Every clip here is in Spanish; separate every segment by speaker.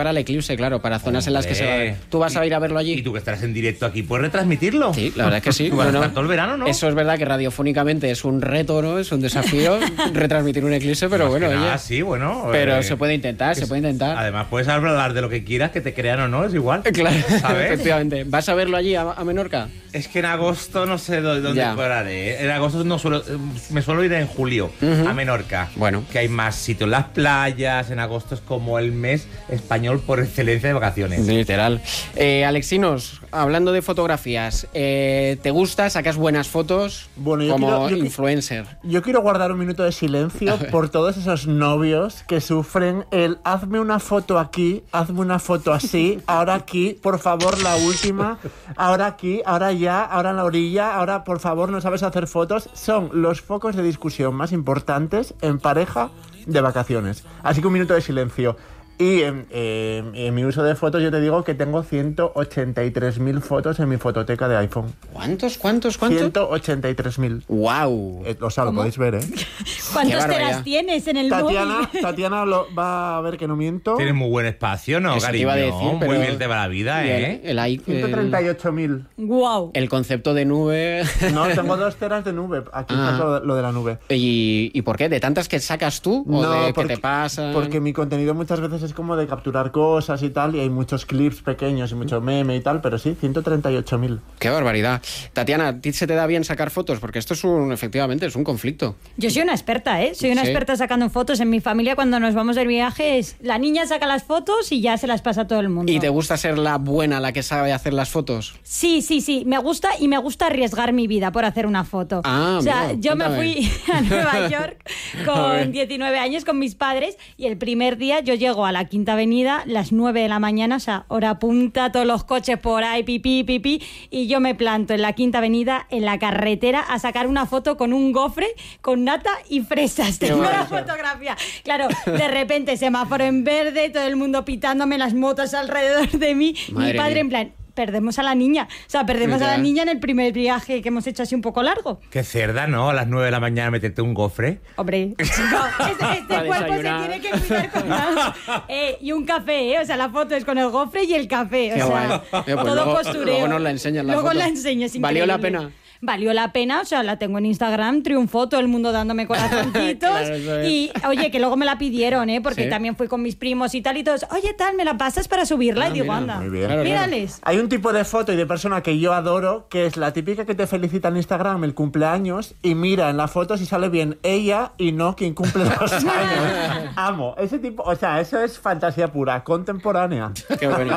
Speaker 1: para el eclipse, claro, para zonas en las que se va a ver. ¿Tú vas a ir a verlo allí?
Speaker 2: Y tú que estarás en directo aquí, ¿puedes retransmitirlo?
Speaker 1: Sí, la verdad es que sí.
Speaker 2: Bueno, todo el verano, ¿no?
Speaker 1: Eso es verdad que radiofónicamente es un reto, ¿no? Es un desafío retransmitir un eclipse, pero
Speaker 2: Más
Speaker 1: bueno,
Speaker 2: que nada,
Speaker 1: oye.
Speaker 2: sí, bueno.
Speaker 1: Pero se puede intentar, se puede intentar.
Speaker 2: Además, puedes hablar de lo que quieras, que te crean o no, es igual.
Speaker 1: Claro,
Speaker 2: ¿sabes?
Speaker 1: efectivamente. ¿Vas a verlo allí a Menorca?
Speaker 2: Es que en agosto no sé dónde pararé, ¿eh? En agosto me suelo ir en julio a Menorca.
Speaker 1: Bueno.
Speaker 2: Que hay más sitios. Las playas, en agosto es como el mes español por excelencia de vacaciones.
Speaker 1: Literal. Alexinos, hablando de fotografías, ¿te gusta? ¿Sacas buenas fotos como influencer?
Speaker 3: Yo quiero guardar un minuto de silencio por todos esos novios que sufren el hazme una foto aquí, hazme una foto así, ahora aquí, por favor, la última, ahora aquí, ahora ya, ahora en la orilla, ahora por favor no sabes hacer fotos. Son los focos de discusión más importantes en pareja de vacaciones. Así que un minuto de silencio. Y en mi uso de fotos yo te digo que tengo 183.000 fotos en mi fototeca de iPhone.
Speaker 1: ¿Cuántos?
Speaker 3: 183.000.
Speaker 1: ¡Wow!
Speaker 3: Lo podéis ver, ¿eh?
Speaker 4: ¿Cuántos teras tienes en el móvil?
Speaker 3: Tatiana va a ver que no miento.
Speaker 2: Tienes muy buen espacio, ¿no,
Speaker 1: Eso
Speaker 2: cariño?
Speaker 1: te iba a decir, pero
Speaker 2: muy bien te va la vida, ¿eh?
Speaker 3: 138.000.
Speaker 4: ¡Guau!
Speaker 1: El concepto de nube...
Speaker 3: No, tengo 2 teras de nube. Aquí está lo de la nube.
Speaker 1: ¿Y por qué? ¿De tantas que sacas tú? ¿O de que te pasan?
Speaker 3: Porque mi contenido muchas veces es como de capturar cosas y tal, y hay muchos clips pequeños y mucho meme y tal, pero sí, 138.000.
Speaker 1: ¡Qué barbaridad! Tatiana, ¿a ti se te da bien sacar fotos? Porque esto es efectivamente, es un conflicto.
Speaker 4: Yo soy una experta, ¿eh? Soy una experta sacando fotos. En mi familia, cuando nos vamos de viaje, la niña saca las fotos y ya se las pasa a todo el mundo.
Speaker 1: ¿Y te gusta ser la buena, la que sabe hacer las fotos?
Speaker 4: Sí. Me gusta, y me gusta arriesgar mi vida por hacer una foto. O sea,
Speaker 1: mira,
Speaker 4: yo
Speaker 1: cuéntame.
Speaker 4: me fui a Nueva York con 19 años con mis padres, y el primer día yo llego a la Quinta Avenida, las 9 de la mañana, o sea, hora punta, todos los coches por ahí, pipí, y yo me planto en la Quinta Avenida, en la carretera, a sacar una foto con un gofre, con nata y fresas. Tengo la fotografía. Claro, de repente semáforo en verde, todo el mundo pitándome, las motos alrededor de mí.
Speaker 1: Madre
Speaker 4: mi padre
Speaker 1: mía.
Speaker 4: en plan... Perdemos a la niña. O sea, perdemos a la niña en el primer viaje que hemos hecho así un poco largo.
Speaker 2: Qué cerda, ¿no? A las 9 de la mañana meterte un gofre.
Speaker 4: Hombre, este cuerpo se tiene que cuidar con algo. Y un café, ¿eh? O sea, la foto es con el gofre y el café. O sea,
Speaker 1: Pues
Speaker 4: todo
Speaker 1: luego,
Speaker 4: postureo.
Speaker 1: luego nos la enseñan la
Speaker 4: Luego
Speaker 1: foto.
Speaker 4: la enseño, es
Speaker 1: ¿Valió la
Speaker 4: increíble.
Speaker 1: pena?
Speaker 4: Valió la pena, o sea, la tengo en Instagram, triunfó, todo el mundo dándome corazoncitos.
Speaker 1: Claro, eso es.
Speaker 4: Y, oye, que luego me la pidieron, porque
Speaker 1: ¿Sí?
Speaker 4: también fui con mis primos y tal, y todos, oye, tal, ¿me la pasas para subirla? Y digo,
Speaker 1: mira,
Speaker 4: anda,
Speaker 3: muy bien.
Speaker 1: Claro,
Speaker 4: mírales.
Speaker 3: Hay un tipo de foto y de persona que yo adoro, que es la típica que te felicita en Instagram el cumpleaños y mira en la foto si sale bien ella y no quien cumple los años. Amo. Ese tipo, o sea, eso es fantasía pura, contemporánea.
Speaker 1: Qué bueno.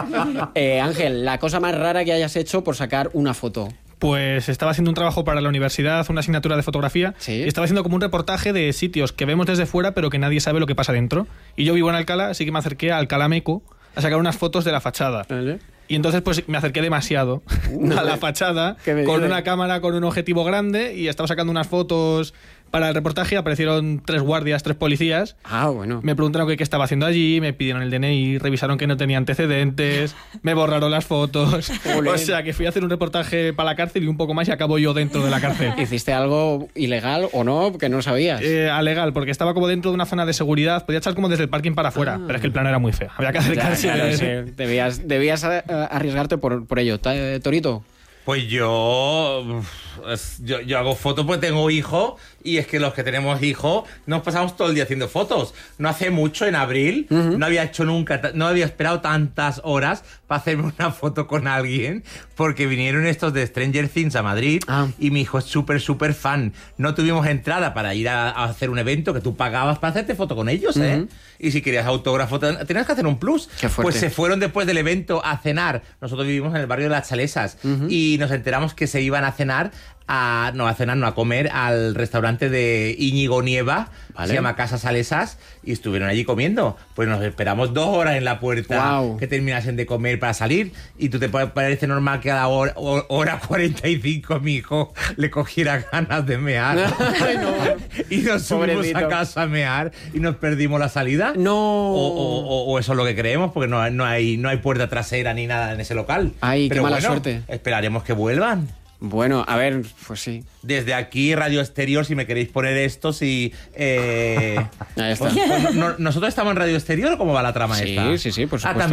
Speaker 1: Ángel, la cosa más rara que hayas hecho por sacar una foto.
Speaker 5: Pues estaba haciendo un trabajo para la universidad, una asignatura de fotografía,
Speaker 1: Sí.
Speaker 5: y estaba haciendo como un reportaje de sitios que vemos desde fuera pero que nadie sabe lo que pasa dentro. Y yo vivo en Alcalá, así que me acerqué a Alcalá Meco a sacar unas fotos de la fachada.
Speaker 1: ¿Vale?
Speaker 5: Y entonces pues me acerqué demasiado a la fachada
Speaker 1: ¿Qué me
Speaker 5: con
Speaker 1: dices?
Speaker 5: una cámara con un objetivo grande y estaba sacando unas fotos para el reportaje. Aparecieron 3 guardias, 3 policías.
Speaker 1: Ah, bueno.
Speaker 5: Me preguntaron qué estaba haciendo allí, me pidieron el DNI, revisaron que no tenía antecedentes, me borraron las fotos. O sea, que fui a hacer un reportaje para la cárcel y un poco más y acabo yo dentro de la cárcel.
Speaker 1: ¿Hiciste algo ilegal o no? Que no sabías.
Speaker 5: Legal, porque estaba como dentro de una zona de seguridad, podía echar como desde el parking para afuera, pero es que el plano era muy feo. Había que
Speaker 1: Ya,
Speaker 5: acercarse.
Speaker 1: claro, sí. Debías arriesgarte por ello. Torito.
Speaker 2: Pues yo hago fotos porque tengo hijos, y es que los que tenemos hijos nos pasamos todo el día haciendo fotos. No hace mucho, en abril, no había hecho nunca, no había esperado tantas horas para hacerme una foto con alguien, porque vinieron estos de Stranger Things a Madrid y mi hijo es súper fan. No tuvimos entrada para ir a hacer un evento que tú pagabas para hacerte foto con ellos, ¿eh? Y si querías autógrafo tenías que hacer un plus.
Speaker 1: Qué fuerte.
Speaker 2: Pues se fueron después del evento a cenar. Nosotros vivimos en el barrio de Las Salesas y nos enteramos que se iban a cenar a comer al restaurante de Íñigo Nieva,
Speaker 1: Vale.
Speaker 2: se llama Casa Salesas, y estuvieron allí comiendo. Pues nos esperamos 2 horas en la puerta que terminasen de comer para salir, y tú te parece normal que a la hora 45 mi hijo le cogiera ganas de mear.
Speaker 1: Ay, no.
Speaker 2: Y nos subimos
Speaker 1: Pobrecito.
Speaker 2: a casa a mear y nos perdimos la salida.
Speaker 1: No.
Speaker 2: O eso es lo que creemos, porque no hay puerta trasera ni nada en ese local.
Speaker 1: Ay, qué
Speaker 2: Pero
Speaker 1: mala
Speaker 2: bueno,
Speaker 1: suerte.
Speaker 2: esperaremos que vuelvan.
Speaker 1: Bueno, a ver, pues sí.
Speaker 2: Desde aquí, Radio Exterior, si me queréis poner esto, si...
Speaker 1: Ahí está.
Speaker 2: ¿Nosotros estamos en Radio Exterior o cómo va la trama esta?
Speaker 1: Sí, por
Speaker 2: Ah,
Speaker 1: supuesto.